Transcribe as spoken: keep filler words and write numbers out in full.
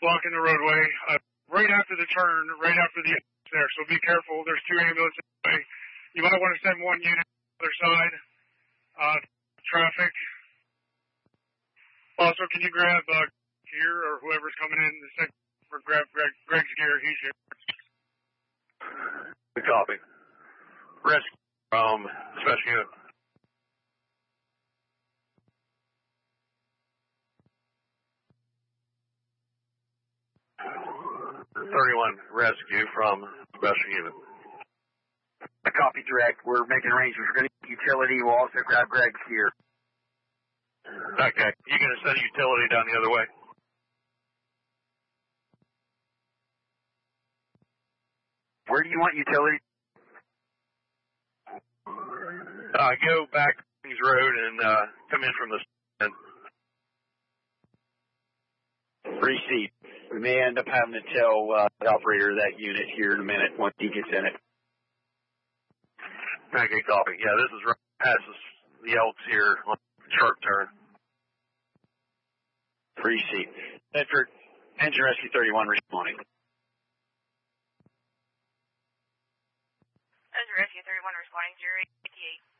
blocking the roadway. Uh, right after the turn, right after the there, so be careful. There's two ambulances in the way. You might want to send one unit to the other side. Uh, traffic. Also, can you grab uh, gear or whoever's coming in the second or grab Greg, Greg's gear? He's here. Good copy. Rescue from special unit. thirty-one rescue from special unit. A copy direct. We're making arrangements. We're going to get utility. We'll also grab Greg's gear. Okay. You going to send a utility down the other way? Where do you want utility? Uh, go back Kings Road and uh, come in from the end. Receipt. We may end up having to tell uh, the operator of that unit here in a minute once he gets in it. Okay, copy. Yeah, this is right past the Elks here on sharp turn. Receipt. Bedford, Engine Rescue thirty-one responding. Engine Rescue thirty-one responding, zero eight eight.